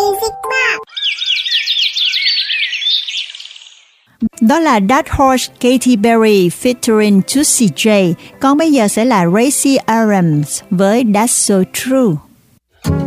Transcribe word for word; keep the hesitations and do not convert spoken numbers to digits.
Music Box. Đó là Dark Horse Katy Perry featuring Juicy J. Còn bây giờ sẽ là Racy Abrams với That's So True.